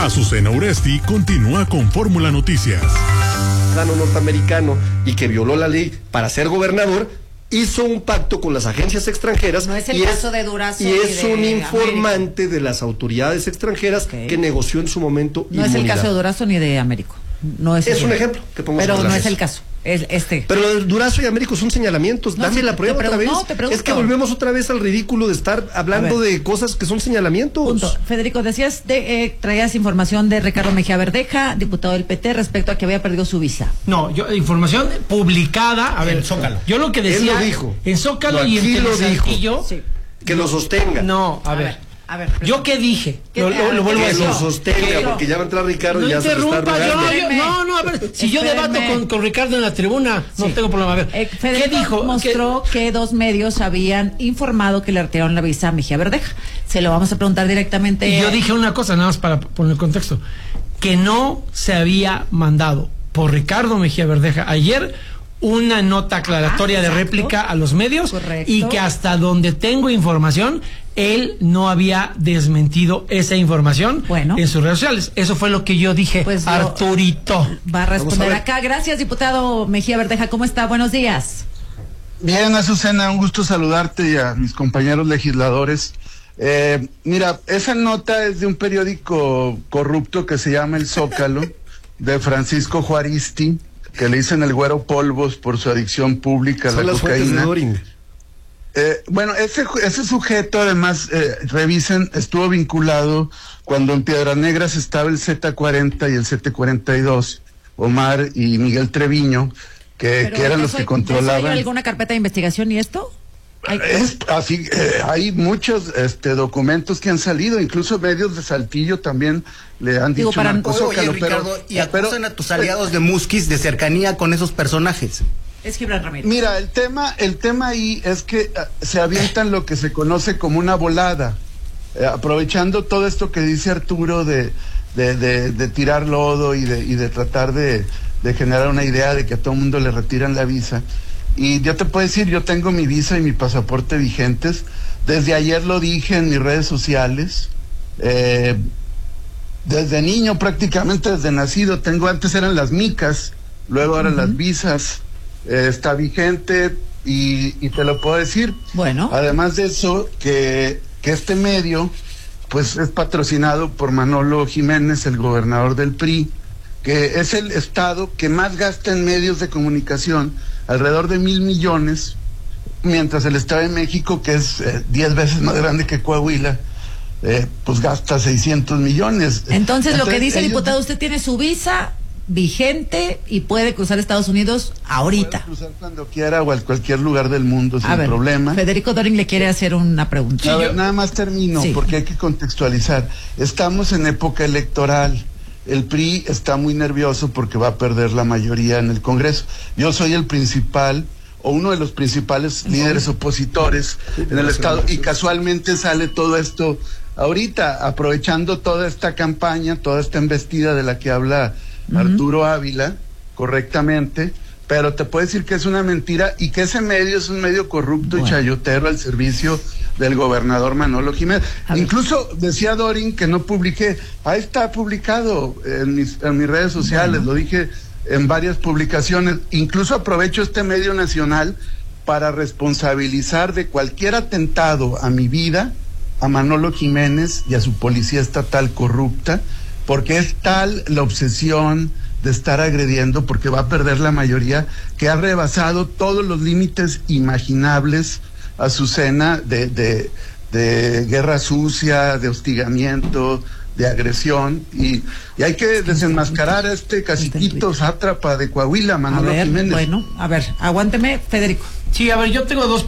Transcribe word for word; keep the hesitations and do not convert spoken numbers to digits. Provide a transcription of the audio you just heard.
Azucena Uresti continúa con Fórmula Noticias. Ciudadano norteamericano y que violó la ley para ser gobernador, hizo un pacto con las agencias extranjeras. No es el y caso es, de Durazo y es de un informante Américo. de las autoridades extranjeras, okay, que negoció en su momento no inmunidad. Es el caso de Durazo ni de Américo. No es, es un ejemplo que pongo pero sobre no la es mesa. el caso. Es este. Pero lo de Durazo y Américo son señalamientos. No, Dame sí, la prueba otra vez. No, te pregunto. Es que volvemos otra vez al ridículo de estar hablando de cosas que son señalamientos. Punto. Federico, decías, de, eh, traías información de Ricardo Mejía Verdeja, diputado del P T, respecto a que había perdido su visa. No, yo información publicada. A ver, en Zócalo. Yo lo que decía. Él lo dijo. En Zócalo no, y en Telesaltillo. Sí. Que lo sostenga. No, a, a ver. ver. A ver, ¿Yo qué dije? ¿Qué, lo, lo, lo vuelvo a decir. Que lo sostenga, porque ya va a entrar Ricardo no y ya se interrumpa, está yo, rogando. yo, no, no, a ver, si yo debato con, con Ricardo en la tribuna, no sí. tengo problema. A ver, eh, Federico ¿qué dijo? Mostró que... que dos medios habían informado que le retiraron la visa a Mejía Verdeja. Se lo vamos a preguntar directamente. Y yo dije una cosa, nada más para poner el contexto, que no se había mandado por Ricardo Mejía Verdeja ayer una nota aclaratoria ah, de réplica a los medios. Correcto. Y que hasta donde tengo información, él no había desmentido esa información bueno. en sus redes sociales. Eso fue lo que yo dije, pues Arturito. Va a responder a acá. Gracias, diputado Mejía Verdeja. ¿Cómo está? Buenos días. Bien, Azucena, un gusto saludarte y a mis compañeros legisladores. Eh, mira, esa nota es de un periódico corrupto que se llama El Zócalo, de Francisco Juaristi, que le dicen el Güero Polvos por su adicción pública a Son la las cocaína. De eh, bueno, ese, ese sujeto además, eh, revisen, estuvo vinculado cuando en Piedras Negras estaba el Z cuarenta y el Z cuarenta y dos, Omar y Miguel Treviño, que, que eran los eso, que controlaban. ¿Hay alguna carpeta de investigación y esto? ¿Hay, es, así, eh, hay muchos este, documentos que han salido, incluso medios de Saltillo también le han dicho. Digo, para... Marcos Oye, Zócalo, Ricardo, pero, y acusan pero, a tus aliados de Musquis de cercanía con esos personajes. Es Gibran Ramírez. Mira, el tema, el tema ahí es que uh, se avientan lo que se conoce como una volada, eh, aprovechando todo esto que dice Arturo de, de, de, de tirar lodo y de, y de tratar de, de generar una idea de que a todo mundo le retiran la visa. Y yo te puedo decir, yo tengo mi visa y mi pasaporte vigentes. Desde ayer lo dije en mis redes sociales. Eh, desde niño, prácticamente desde nacido, tengo, antes eran las micas, luego ahora uh-huh. las visas. Eh, está vigente y, y te lo puedo decir. Bueno. Además de eso, que, que este medio, pues es patrocinado por Manolo Jiménez, el gobernador del P R I, que es el estado que más gasta en medios de comunicación, alrededor de mil millones, mientras el Estado de México, que es eh, diez veces más grande que Coahuila, eh, pues gasta seiscientos millones. Entonces, Entonces lo que dice el ellos... diputado, usted tiene su visa vigente y puede cruzar Estados Unidos ahorita. Puede cruzar cuando quiera o a cualquier lugar del mundo sin a ver, problema. Federico Doring le quiere hacer una pregunta. A ver, nada más termino, sí. porque hay que contextualizar. Estamos en época electoral. El P R I está muy nervioso porque va a perder la mayoría en el Congreso. Yo soy el principal o uno de los principales líderes opositores sí, en el Estado y casualmente sale todo esto ahorita, aprovechando toda esta campaña, toda esta embestida de la que habla uh-huh. Arturo Ávila, correctamente, pero te puedo decir que es una mentira y que ese medio es un medio corrupto bueno. y chayotero al servicio del gobernador Manolo Jiménez. Incluso decía Dorin que no publiqué, ahí está publicado en mis, en mis redes sociales, bueno. lo dije en varias publicaciones, incluso aprovecho este medio nacional para responsabilizar de cualquier atentado a mi vida a Manolo Jiménez y a su policía estatal corrupta, porque es tal la obsesión de estar agrediendo, porque va a perder la mayoría, que ha rebasado todos los límites imaginables, Azucena, de, de, de guerra sucia, de hostigamiento, de agresión, y, y hay que desenmascarar a este caciquito sátrapa de Coahuila, Manolo a ver, Jiménez. Bueno, a ver, aguánteme, Federico. Sí, a ver, yo tengo dos